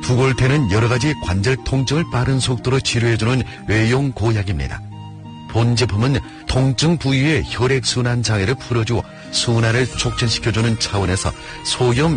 두골패는 여러가지 관절 통증을 빠른 속도로 치료해주는 외용 고약입니다. 본 제품은 통증 부위의 혈액순환 장애를 풀어주고 순환을 촉진시켜주는 차원에서 소염